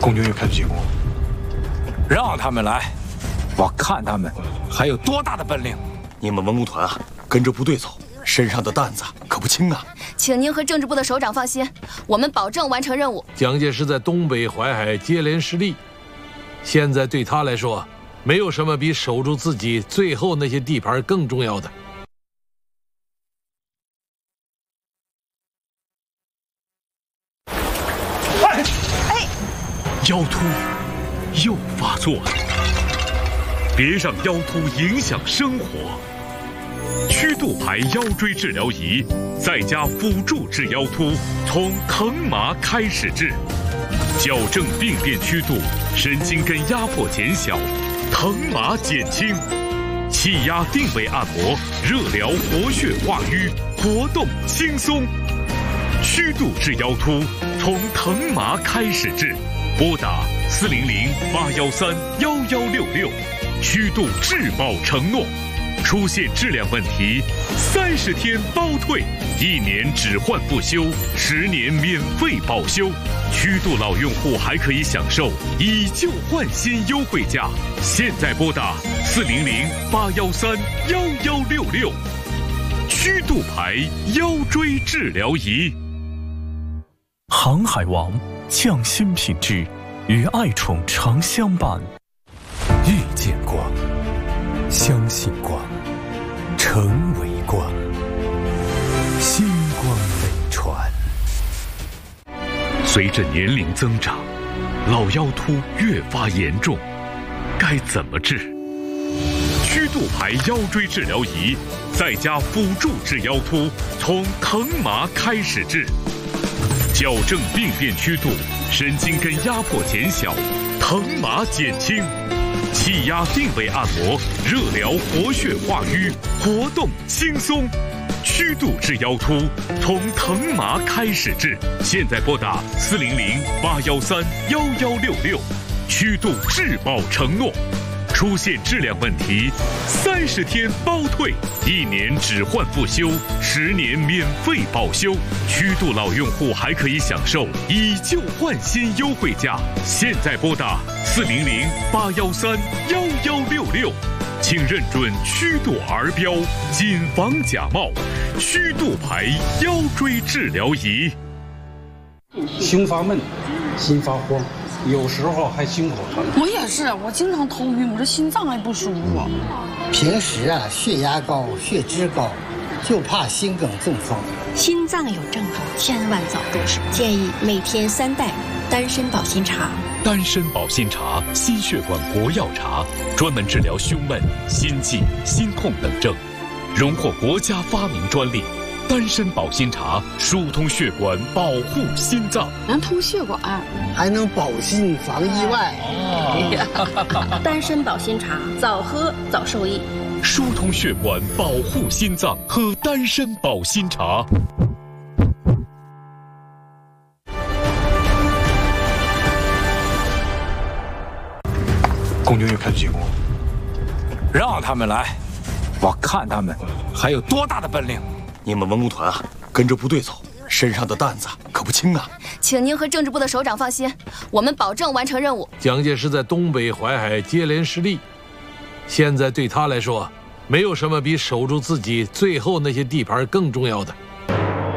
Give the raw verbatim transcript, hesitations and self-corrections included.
共军又开始进攻，让他们来，我看他们还有多大的本领。 你们文工团啊，跟着部队走，身上的担子可不轻啊。 请您和政治部的首长放心，我们保证完成任务。 蒋介石在东北淮海接连失利，现在对他来说，没有什么比守住自己最后那些地盘更重要的。 哎哎，腰突又发作了，别让腰突影响生活。曲度牌腰椎治疗仪，再加辅助治腰突，从疼麻开始治，矫正病变曲度，神经根压迫减小，疼麻减轻，气压定位按摩，热疗活血化瘀，活动轻松。曲度治腰突，从疼麻开始治，拨打四零零八幺三幺幺六六，曲度质保承诺。出现质量问题，三十天包退，一年只换不修，十年免费保修。曲度老用户还可以享受以旧换新优惠价。现在拨打四零零八幺三幺幺六六，曲度牌腰椎治疗仪。 航海王匠心品质，与爱宠常相伴。遇见光，相信光，成为光，星光北传。 随着年龄增长，老腰突越发严重，该怎么治？曲度牌腰椎治疗仪，再加辅助治腰突，从疼麻开始治，矫正病变曲度，神经根压迫减小，疼麻减轻。气压定位按摩，热疗活血化瘀，活动轻松。曲度治腰突，从疼麻开始治。现在拨打四零零八幺三幺幺六六，曲度质保承诺。出现质量问题，三十天包退，一年只换不修，十年免费保修。曲度老用户还可以享受以旧换新优惠价。现在拨打四零零八幺三幺幺六六，请认准曲度儿标，谨防假冒。曲度牌腰椎治疗仪。 胸发闷，心发慌，有时候还心口疼。 我也是，我经常头晕，我这心脏还不舒服。 平时啊，血压高、血脂高，就怕心梗中风。 心脏有症状，千万早重视。建议每天三袋丹参保心茶。 丹参保心茶，心血管国药茶，专门治疗胸闷、心悸、心痛等症，荣获国家发明专利。丹参保心茶疏通血管，保护心脏， 能通血管， 还能保心防意外。 哦、丹参保心茶，早喝早受益。 疏通血管，保护心脏，喝丹参保心茶。 共军又开始进攻，让他们来，我看他们还有多大的本领。 你们文工团啊，跟着部队走，身上的担子可不轻啊。 请您和政治部的首长放心，我们保证完成任务。 蒋介石在东北淮海接连失利，现在对他来说，没有什么比守住自己最后那些地盘更重要的。